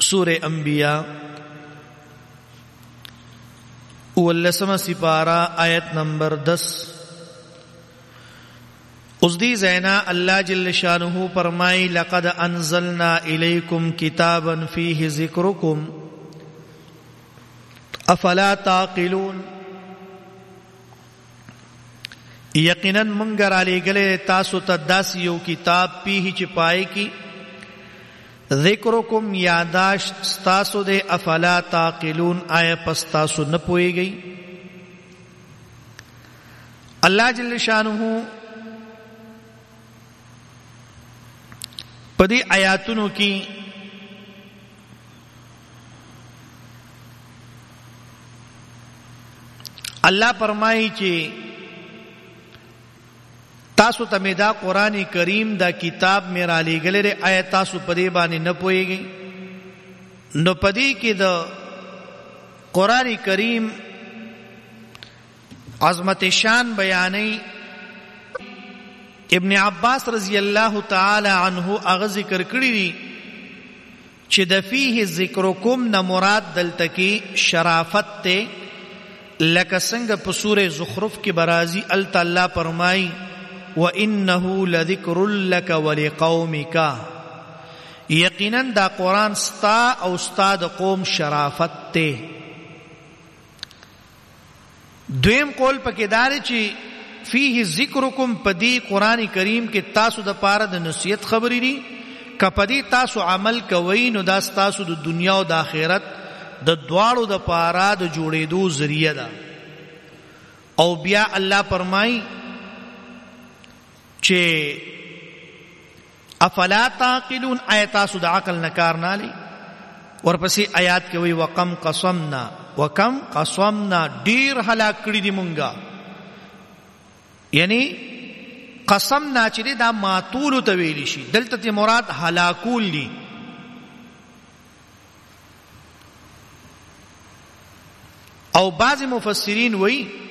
سورہ انبیاء واللسمہ سپارہ آیت نمبر 10. اس دی زینا اللہ جل شانہ فرمائی لقد انزلنا الیکم کتابا فیہ ذکرکم افلا تعقلون. یقیناً منگر علی گلے تاسو تداسی یو کتاب پیہ چپائے کی ذکرکم یاداشت ستاسو دے افلا تعقلون آیا پس تاسو نپوئے گئی. اللہ جل شانہ پدی آیاتنو کی اللہ فرمائی چی تاسو تمیدا قرآن کریم دا کتاب میرا لی گلے رے آیا تاسو پدی بانی نپوئے گئی. نو پدی کی دا قرآن کریم عظمت شان بیانی. ابن عباس رضی اللہ تعالی عنہ اغا ذکر کری دی چی دا فیہ ذکرکم نا مراد دلتکی شرافت تے لکا سنگ پسور زخرف کی برازی التا اللہ فرمائی وَإِنَّهُ لَذِكْرٌ لَكَ وَلِقَوْمِكَ. یقیناً دا قرآن ستا او ستا دا قوم شرافت تے. دویم قول پکیدار چی فیہ ذکرکم پدی قرآن کریم کے تاسو دا پارا دا نصیحت خبری دی کہ پدی تاسو عمل کوئی نو دا تاسو دا دنیا و دا آخرت دا دوارو دا پارا دا جوڑے دو ذریعہ دا. او بیا اللہ فرمائی چے افلا تعقلون آیا تاسو دا عقل نکار نالی. ورپسی آیات کے وی وکم قصمنا دیر ہلاک کری دی منگا. یعنی قسم ناچری دا ماتولو تویلی شی دلتا تی مراد ہلاکول لی. او بعض مفسرین وی